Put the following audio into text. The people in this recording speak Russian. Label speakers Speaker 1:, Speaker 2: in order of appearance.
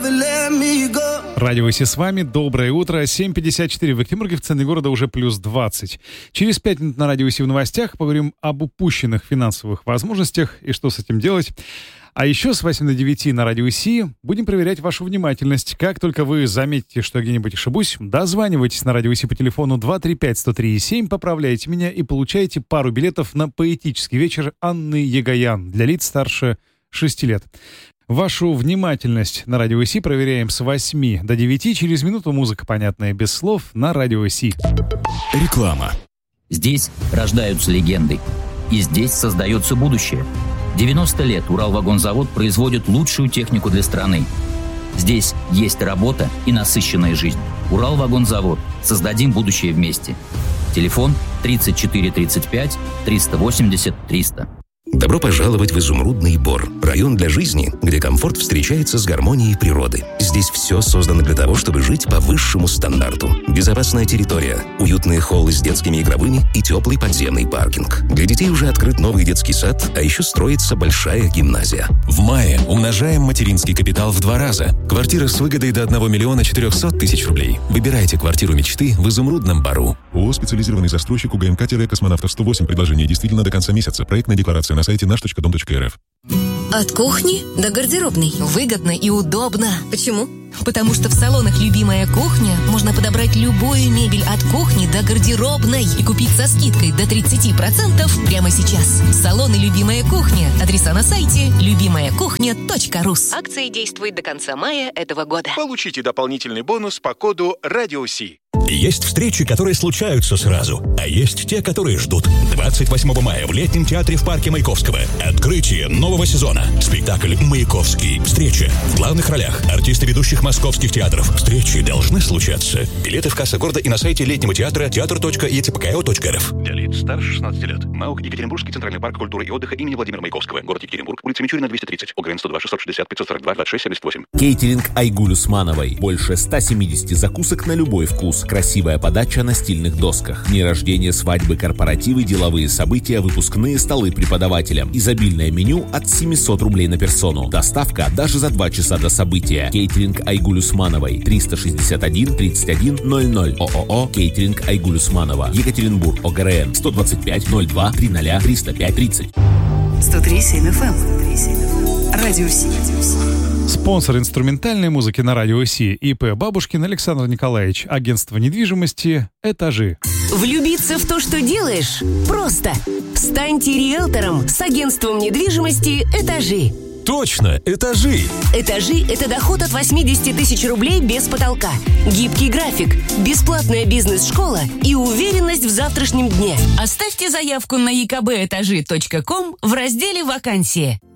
Speaker 1: Радио ВОСИ с вами. Доброе утро. 7:54 в Екатеринбурге, в центре города уже плюс 20. Через 5 минут на Радио ВОСИ в новостях поговорим об упущенных финансовых возможностях и что с этим делать. А еще с 8 до 9 на Радио ВОСИ будем проверять вашу внимательность. Как только вы заметите, что я где-нибудь ошибусь, дозванивайтесь на Радио ВОСИ по телефону 235-103-7, поправляйте меня и получаете пару билетов на поэтический вечер Анны Егоян для лиц старше 6 лет. Вашу внимательность на Радио ВОСИ проверяем с 8 до 9. Через минуту музыка, понятная без слов, на Радио ВОСИ.
Speaker 2: Реклама.
Speaker 3: Здесь рождаются легенды. И здесь создается будущее. 90 лет Уралвагонзавод производит лучшую технику для страны. Здесь есть работа и насыщенная жизнь. Уралвагонзавод. Создадим будущее вместе. Телефон 34 35 380 300.
Speaker 2: Добро пожаловать в Изумрудный Бор. Район для жизни, где комфорт встречается с гармонией природы. Здесь все создано для того, чтобы жить по высшему стандарту. Безопасная территория, уютные холлы с детскими игровыми и теплый подземный паркинг. Для детей уже открыт новый детский сад, а еще строится большая гимназия.
Speaker 4: В мае умножаем материнский капитал в 2 раза. Квартира с выгодой до 1 400 000 рублей. Выбирайте квартиру мечты в Изумрудном Бору.
Speaker 5: ООО «Специализированный застройщик УГМК-Космонавтов 108». Предложение действительно до конца месяца. Проектная декларация на сайте наш.дом.рф.
Speaker 6: От кухни до гардеробной.
Speaker 7: Выгодно и удобно.
Speaker 6: Почему?
Speaker 7: Потому что в салонах «Любимая кухня» можно подобрать любую мебель от кухни до гардеробной и купить со скидкой до 30% прямо сейчас. Салоны «Любимая кухня». Адреса на сайте любимаякухня.рус. Акция действует до конца мая этого года.
Speaker 8: Получите дополнительный бонус по коду RADIO-C.
Speaker 4: Есть встречи, которые случаются сразу, а есть те, которые ждут. 28 мая в Летнем театре в парке Маяковского. Открытие нового сезона. Спектакль «Маяковский. Встреча». В главных ролях артисты ведущих московских театров. Встречи должны случаться. Билеты в кассах города и на сайте Летнего театра театр.etpko.рф.
Speaker 9: Для лиц старше 16 лет. МАУК Екатеринбургский центральный парк культуры и отдыха имени Владимира Маяковского. Город Екатеринбург. Улица Мичурина, 230. ОГРН 102 660 542 26 78.
Speaker 10: Кейтеринг Айгуль Усмановой. Больше 170 закусок на любой вкус. Красивая подача на стильных досках. Дни рождения, свадьбы, корпоративы, деловые события, выпускные столы преподавателям. Изобильное меню от 700 рублей на персону. Доставка даже за 2 часа до события. Кейтеринг Айгуль Усмановой. 361 31 00. ООО «Кейтеринг Айгуль Усманова». Екатеринбург. ОГРН 125 02 30 305 30.
Speaker 11: 103.7 FM. Радио ВОСИ.
Speaker 1: Спонсор инструментальной музыки на Радио ВОСИ ИП Бабушкин Александр Николаевич. Агентство недвижимости «Этажи».
Speaker 7: Влюбиться в то, что делаешь? Просто. Станьте риэлтором с агентством недвижимости «Этажи».
Speaker 4: Точно, «Этажи».
Speaker 7: «Этажи» — это доход от 80 тысяч рублей без потолка, гибкий график, бесплатная бизнес-школа и уверенность в завтрашнем дне. Оставьте заявку на ekbetaji.com в разделе «Вакансии».